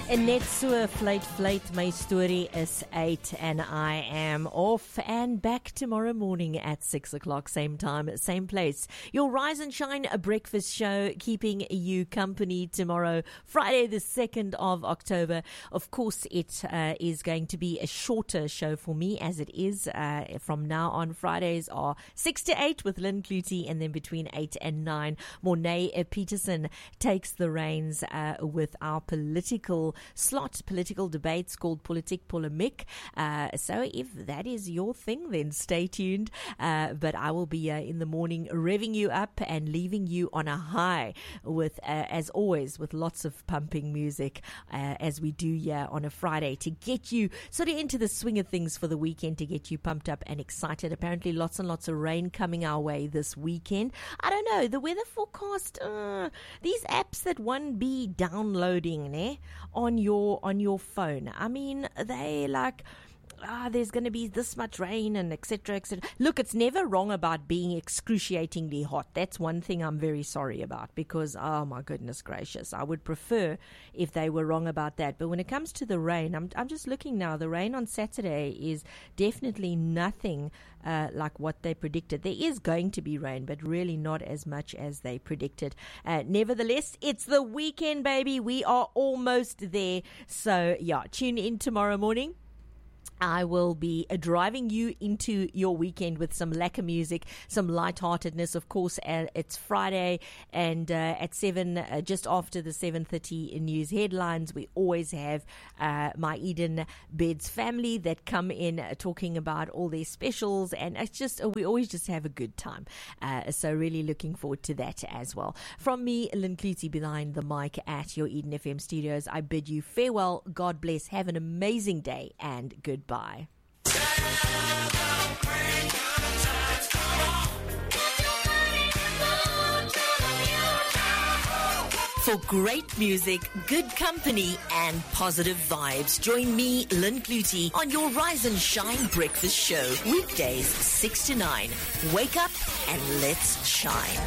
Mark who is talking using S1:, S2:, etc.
S1: En net so fluit, my story is 8 and I am off and back tomorrow morning at 6 o'clock, same time, same place. Your Rise and Shine a breakfast show, keeping you company tomorrow, Friday the 2nd of October. Of course, it is going to be a shorter show for me as it is. From now on, Fridays are 6 to 8 with Lynn Clutie, and then between 8 and 9, Mornay Peterson takes the reins with our political debates called Politik Polemiek. So if that is your thing, then stay tuned. But I will be in the morning revving you up and leaving you on a high with, as always, with lots of pumping music as we do here on a Friday to get you sort of into the swing of things for the weekend, to get you pumped up and excited. Apparently lots and lots of rain coming our way this weekend. I don't know, the weather forecast, these apps that one be downloading on your phone. I mean, they like, there's going to be this much rain and etc. etc. Look, it's never wrong about being excruciatingly hot. That's one thing I'm very sorry about, because, oh my goodness gracious, I would prefer if they were wrong about that. But when it comes to the rain, I'm just looking now. The rain on Saturday is definitely nothing like what they predicted. There is going to be rain, but really not as much as they predicted. Nevertheless, it's the weekend, baby. We are almost there. So yeah, tune in tomorrow morning. I will be driving you into your weekend with some lekker music, some lightheartedness. Of course, it's Friday, and at 7, just after the 7:30 news headlines, we always have my Eden Beds family that come in talking about all their specials, and it's just, we always just have a good time. So really looking forward to that as well. From me, Lynn Clutie, behind the mic at your Eden FM studios, I bid you farewell. God bless. Have an amazing day, and goodbye. For great music, good company, and positive vibes, join me, Lynn Clutie, on your Rise and Shine breakfast show. Weekdays, 6 to 9. Wake up and let's shine.